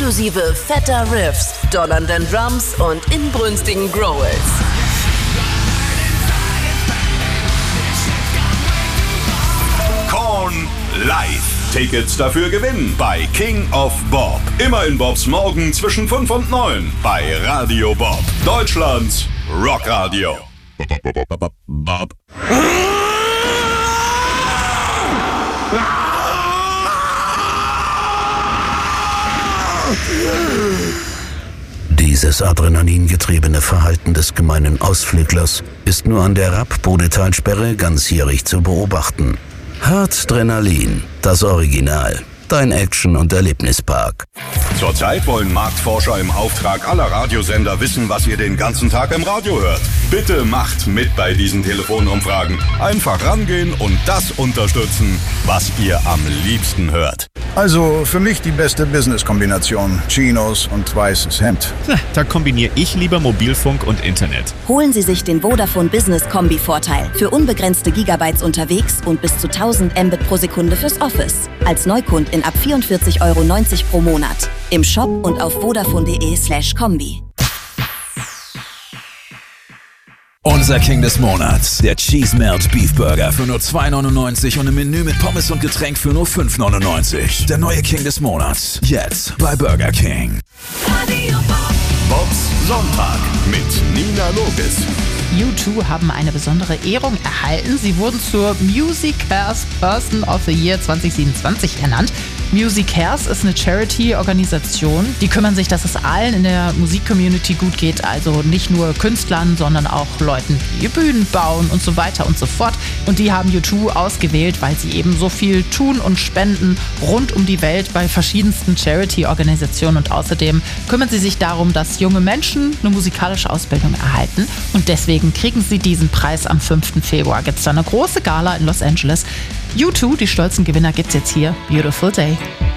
inklusive fetter Riffs, donnernden Drums und inbrünstigen Growls. Korn live. Tickets dafür gewinnen bei King of Bob. Immer in Bobs Morgen zwischen 5 und 9 bei Radio Bob. Deutschlands Rockradio. Bob. Dieses adrenalingetriebene Verhalten des gemeinen Ausflüglers ist nur an der Rapp-Bodetalsperre ganzjährig zu beobachten. Harzdrenalin, das Original. Dein Action- und Erlebnispark. Zurzeit wollen Marktforscher im Auftrag aller Radiosender wissen, was ihr den ganzen Tag im Radio hört. Bitte macht mit bei diesen Telefonumfragen. Einfach rangehen und das unterstützen, was ihr am liebsten hört. Also für mich die beste Business-Kombination. Chinos und weißes Hemd. Da kombiniere ich lieber Mobilfunk und Internet. Holen Sie sich den Vodafone Business Kombi-Vorteil. Für unbegrenzte Gigabytes unterwegs und bis zu 1000 Mbit pro Sekunde fürs Office. Als Neukundin ab 44,90 € pro Monat. Im Shop und auf vodafone.de/kombi. Unser King des Monats, der Cheese Melt Beef Burger für nur 2,99 € und im Menü mit Pommes und Getränk für nur 5,99 €. Der neue King des Monats, jetzt bei Burger King. Bobs Sonntag mit Nina Logis. U2 haben eine besondere Ehrung erhalten. Sie wurden zur Musicares Person of the Year 2027 ernannt. Musicares ist eine Charity-Organisation. Die kümmern sich, dass es allen in der Musikcommunity gut geht. Also nicht nur Künstlern, sondern auch Leuten, die Bühnen bauen und so weiter und so fort. Und die haben U2 ausgewählt, weil sie eben so viel tun und spenden rund um die Welt bei verschiedensten Charity-Organisationen. Und außerdem kümmern sie sich darum, dass junge Menschen eine musikalische Ausbildung erhalten. Und deswegen kriegen sie diesen Preis am 5. Februar. Gibt es da eine große Gala in Los Angeles. U2, die stolzen Gewinner, gibt's jetzt hier. Beautiful Day.